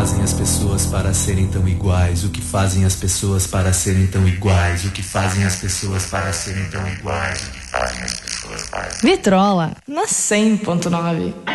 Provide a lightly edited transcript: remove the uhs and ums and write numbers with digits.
fazem as pessoas para serem tão iguais? O que fazem as pessoas para serem tão iguais? O que fazem as pessoas para serem tão iguais? O que fazem as pessoas para... Vitrola, na 100.9.